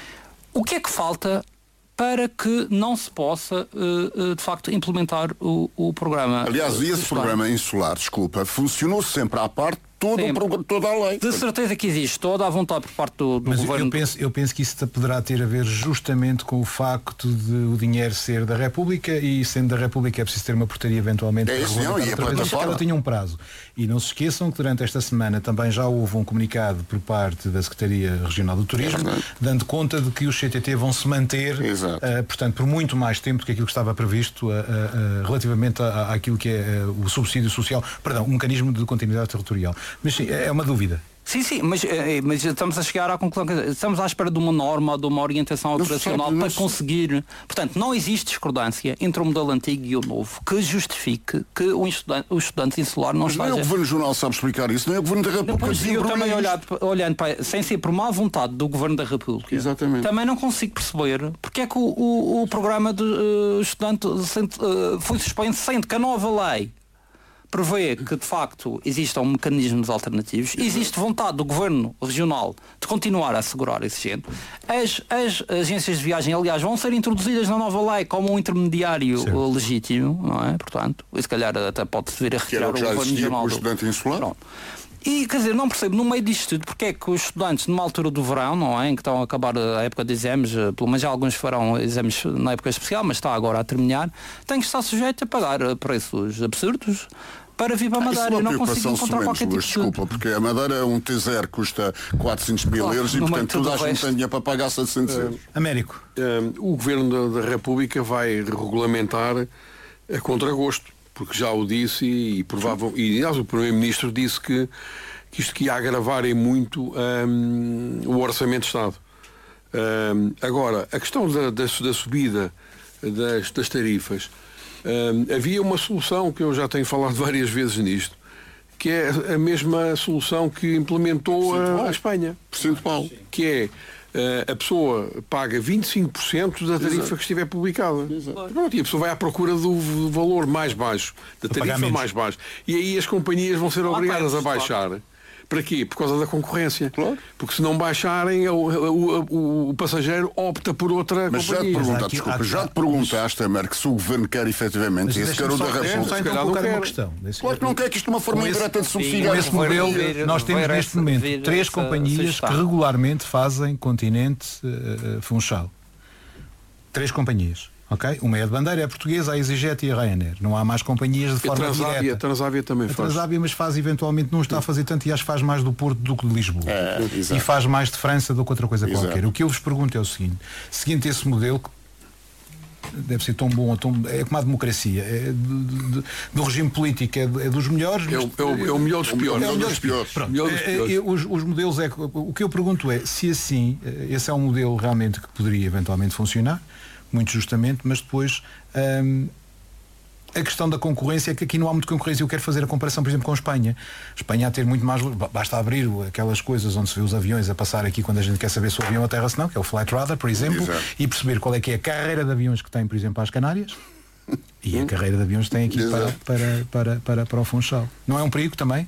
O que é que falta para que não se possa, uh, uh, de facto, implementar o, o programa? Aliás, esse programa insular, desculpa, funcionou sempre à parte todo o, toda a lei. De certeza que existe toda a vontade por parte do, do Mas Governo. Eu penso, eu penso que isso poderá ter a ver justamente com o facto de o dinheiro ser da República, e sendo da República é preciso ter uma portaria eventualmente. É isso, não, e a plataforma. Ela tinha um prazo. E não se esqueçam que durante esta semana também já houve um comunicado por parte da Secretaria Regional do Turismo, é dando conta de que os C T T vão se manter, uh, portanto, por muito mais tempo do que aquilo que estava previsto uh, uh, uh, relativamente à, àquilo que é uh, o subsídio social, perdão, o mecanismo de continuidade territorial. Mas sim, é uma dúvida. Sim, sim, mas, mas estamos a chegar à conclusão, estamos à espera de uma norma, de uma orientação operacional para conseguir. Portanto, não existe discordância entre o modelo antigo e o novo que justifique que o estudante, o estudante insular não esteja. Não é o Governo Regional sabe explicar isso, não é o Governo da República. Depois, eu também olhado, olhando para, sem ser por má vontade do Governo da República, exatamente, também não consigo perceber porque é que o, o, o programa de uh, estudante uh, foi suspenso, sendo que a nova lei prevê que, de facto, existam mecanismos alternativos, existe vontade do Governo Regional de continuar a assegurar esse género. As, as agências de viagem, aliás, vão ser introduzidas na nova lei como um intermediário certo. legítimo, não é? Portanto, e se calhar até pode-se vir a retirar o Governo Regional. O estudante insular. E, quer dizer, não percebo, no meio disto tudo, porque é que os estudantes, numa altura do verão, não é, em que estão a acabar a época de exames, pelo menos alguns farão exames na época especial, mas está agora a terminar, têm que estar sujeitos a pagar preços absurdos para vir para a Madeira. Eu não consigo encontrar qualquer tipo de... Desculpa, porque a Madeira é um T zero custa quatrocentos mil claro, euros e, portanto, toda a gente tem dinheiro para pagar setecentos euros. Uh, Américo. Uh, o Governo da, da República vai regulamentar a contragosto, porque já o disse e, e provável, e aliás, o Primeiro-Ministro disse que, que isto que ia agravar em muito um, o Orçamento de Estado. Um, agora, a questão da, da, da subida das, das tarifas, um, havia uma solução que eu já tenho falado várias vezes nisto, que é a mesma solução que implementou a, a Espanha, percentual, que é Uh, a pessoa paga vinte e cinco por cento da tarifa Exato. que estiver publicada. Pronto, e a pessoa vai à procura do, do valor mais baixo, da tarifa mais baixa. E aí as companhias vão ser obrigadas a baixar. Para quê? Por causa da concorrência. Claro. Porque se não baixarem, o, o, o, o passageiro opta por outra Mas companhia. Já te perguntaste, desculpa, já te perguntaste, Américo, se o Governo quer efetivamente esse garoto da República. Então colocar uma questão. Claro que não quer que isto de uma forma indireta de subsidiar. Neste modelo, nós temos neste momento três companhias que regularmente fazem continente uh, Funchal. Três companhias. Ok? Uma é de bandeira, é portuguesa, a EasyJet e a Ryanair. Não há mais companhias de forma Transávia, direta. A Transávia também a faz. Transávia, mas faz eventualmente, não está a fazer tanto, e acho que faz mais do Porto do que de Lisboa. É, e faz mais de França do que outra coisa Exato. qualquer. O que eu vos pergunto é o seguinte: seguinte esse modelo, que deve ser tão bom, tão, é como a democracia, é de, de, do regime político, é, de, é dos melhores. É o, é o, é o melhor dos piores. É o melhor dos piores. Pronto. Melhor dos piores. É, é, os, os modelos, é, o que eu pergunto é se assim, esse é um modelo realmente que poderia eventualmente funcionar, muito justamente, mas depois hum, a questão da concorrência é que aqui não há muita concorrência. Eu quero fazer a comparação, por exemplo, com a Espanha. A Espanha a ter muito mais, basta abrir aquelas coisas onde se vê os aviões a passar aqui quando a gente quer saber se o avião aterra se não, que é o Flight Radar, por exemplo, Exato. E perceber qual é que é a carreira de aviões que tem, por exemplo, às Canárias e a carreira de aviões que tem aqui para, para, para, para, para o Funchal. Não é um perigo também?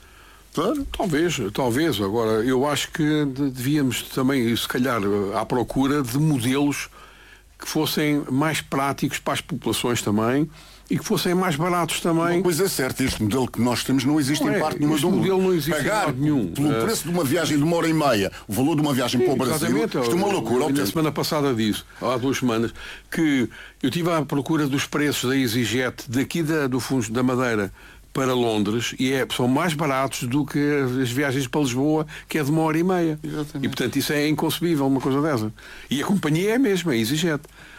Talvez, talvez. Agora, eu acho que devíamos também, se calhar, à procura de modelos que fossem mais práticos para as populações também e que fossem mais baratos também. Uma coisa é certa, este modelo que nós temos não existe não em é, parte nenhuma do mundo. modelo não existe Pagar em nenhum. pelo uh, preço de uma viagem de uma hora e meia, o valor de uma viagem Sim, para o Brasil, isto é uma loucura. Na semana passada disso, há duas semanas, que eu estive à procura dos preços da EasyJet daqui da, do Fundo da Madeira para Londres e é, são mais baratos do que as viagens para Lisboa, que é de uma hora e meia. Exatamente. E portanto isso é inconcebível, uma coisa dessa. E a companhia é a mesma, a EasyJet.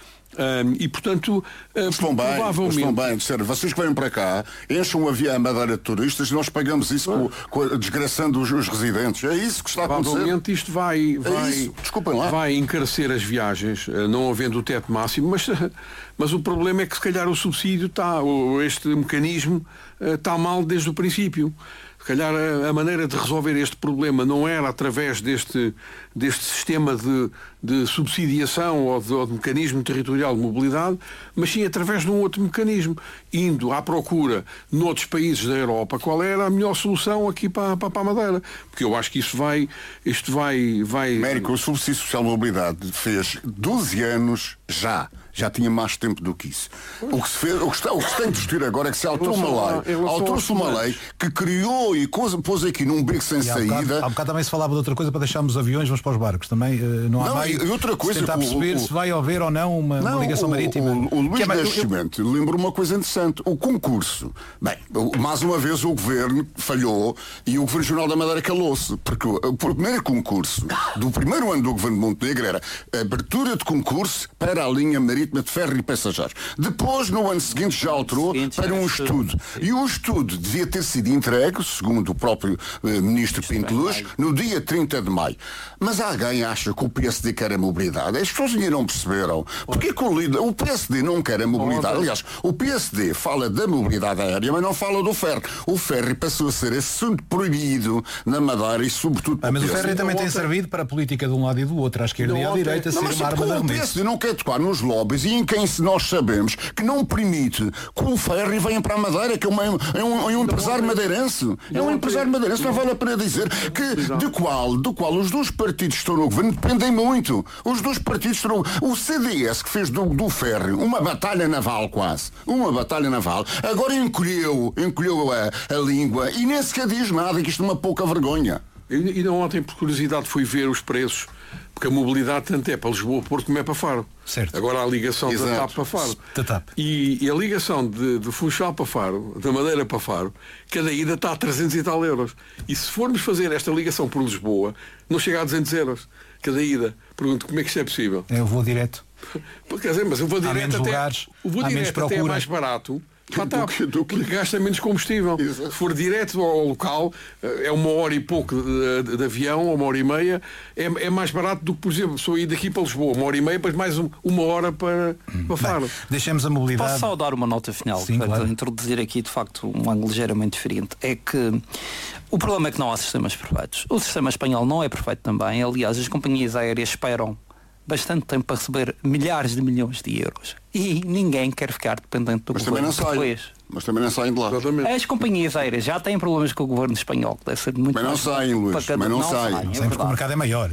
Um, e portanto uh, estão bem, provavelmente estão bem, disseram, vocês que vêm para cá enchem um avião a Madeira de turistas e nós pagamos isso com, com, desgraçando os, os residentes. É isso que está a acontecer. Provavelmente isto vai, vai, é isso. Desculpem lá. vai encarecer as viagens, uh, não havendo o teto máximo, mas, uh, mas o problema é que se calhar o subsídio está, ou este mecanismo uh, está mal desde o princípio. Se calhar a, a maneira de resolver este problema não era através deste, deste sistema de, de subsidiação ou de, ou de mecanismo territorial de mobilidade, mas sim através de um outro mecanismo, indo à procura noutros países da Europa qual era a melhor solução aqui para, para, para a Madeira. Porque eu acho que isso vai... Isto vai, vai... Américo, o subsídio social de mobilidade fez doze anos já. Já tinha mais tempo do que isso. O que se, fez, o que está, o que se tem de discutir agora é que se alterou uma lei, alterou-se uma lei que criou e pôs aqui num beco sem saída. Há bocado, há bocado também se falava de outra coisa para deixarmos os aviões, vamos para os barcos. Também uh, não há não, meio e outra coisa, tentar perceber o, o, se vai haver ou não uma, não, uma ligação o, marítima. O, o, o Luís é, Nascimento eu... lembra uma coisa interessante. O concurso. Bem, mais uma vez o Governo falhou e o Governo Regional da Madeira calou-se. Porque o, o primeiro concurso do primeiro ano do Governo de Montenegro era a abertura de concurso para a linha marítima de ferro e passageiros. Depois, no ano seguinte, já alterou seguinte, para um estudo. E o estudo devia ter sido entregue, segundo o próprio uh, Ministro Pinto Luz, no dia trinta de maio. Mas alguém acha que o P S D quer a mobilidade? As pessoas ainda não perceberam. Porque que o, líder, o P S D não quer a mobilidade? Aliás, o P S D fala da mobilidade aérea, mas não fala do ferro. O ferro passou a ser assunto proibido na Madeira e, sobretudo, ah, mas o ferro também tem servido para a política de um lado e do outro, à esquerda e à direita, ser uma arma de arremesso. O P S D não quer tocar nos lobbies e em quem se nós sabemos que não permite que o ferro venha para a Madeira, que é, uma, é, um, é um empresário madeirense. É um empresário madeirense, não vale a pena dizer que de qual, de qual os dois partidos que estão no governo dependem muito. Os dois partidos estão... O C D S que fez do, do ferro uma batalha naval quase. Uma batalha naval. Agora encolheu, encolheu a, a língua e nem sequer diz nada, que isto é uma pouca vergonha. E ainda ontem, por curiosidade, fui ver os preços, porque a mobilidade tanto é para Lisboa, Porto, como é para Faro. Certo. Agora a ligação Exato. da TAP para Faro. Da TAP. E, e a ligação de, de Funchal para Faro, da Madeira para Faro, cada ida está a trezentos e tal euros. E se formos fazer esta ligação por Lisboa, não chega a duzentos euros cada ida. Pergunto, como é que isto é possível? Eu vou direto. Quer dizer, mas eu vou direto menos até, lugares, o voo direto até é mais barato. Do que, do que gasta menos combustível. Exato. Se for direto ao local, é uma hora e pouco de, de, de avião, ou uma hora e meia, é, é mais barato do que, por exemplo, se eu ir daqui para Lisboa, uma hora e meia, depois mais um, uma hora para, para Faro. Deixemos a mobilidade. Posso só dar uma nota final? Sim, para claro. introduzir aqui, de facto, um ângulo ligeiramente diferente. É que o problema é que não há sistemas perfeitos. O sistema espanhol não é perfeito também. Aliás, as companhias aéreas esperam bastante tempo para receber milhares de milhões de euros. E ninguém quer ficar dependente do mas governo português. Mas também não saem de lá. Exatamente. As companhias aéreas já têm problemas com o governo espanhol, que deve ser muito mas não mais saem, Luís, cada... mas não, não saem. saem, é Sempre que o mercado é maior.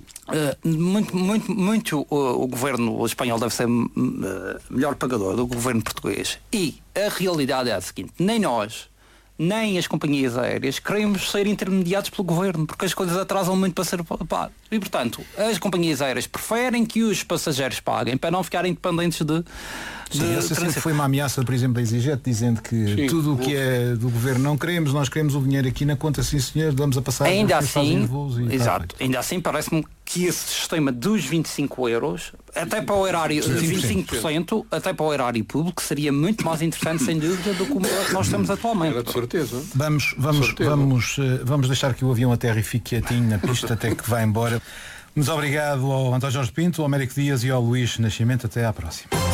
Uh, muito, muito, muito uh, o governo espanhol deve ser uh, melhor pagador do governo português. E a realidade é a seguinte: nem nós, nem as companhias aéreas queremos ser intermediados pelo governo, porque as coisas atrasam muito para ser pago. E, portanto, as companhias aéreas preferem que os passageiros paguem para não ficarem dependentes de... Sim, essa sempre foi uma ameaça, por exemplo, da EasyJet, dizendo que sim, tudo o que é do governo não queremos, nós queremos o dinheiro aqui na conta, sim senhor, vamos a passar. Ainda assim, exato, ainda assim parece-me que esse sistema dos vinte e cinco euros, até para o erário, vinte e cinco por cento, até para o erário público, seria muito mais interessante, sem dúvida, do que o que nós temos atualmente. Era de certeza. Vamos, vamos, certeza. vamos, vamos deixar que o avião aterre e fique quietinho na pista até que vá embora. Muito obrigado ao António Jorge Pinto, ao Américo Dias e ao Luís Nascimento. Até à próxima.